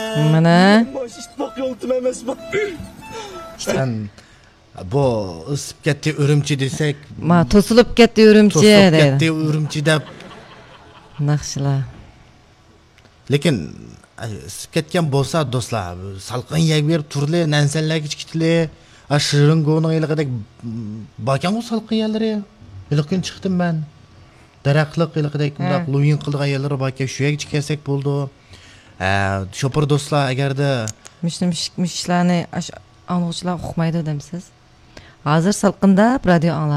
Mana Boş ittifoq yo'ltim emas bu. Sen bu ısıp ketdi Ürümçi desek, ma to'silib ketdi Urumchi to'sib deydi. ketdi Ürümçi deb. Naqshlar. Lekin ısıp ketgan bo'lsa do'stlar, salqin yeg berib turli nansanlar kichkitli, shirin go'ning ilg'idek bakan o salqin yerlari. Ilqin chiqdim men. Daraqliq ilg'idek bundoq lo'yin qilgan yerlari baka shu yerga chiqsak bo'ldi. Shopir do'stlar, agarda Mishlarni anglovchilar uqmaydi demsiz. Hozir salqinda radio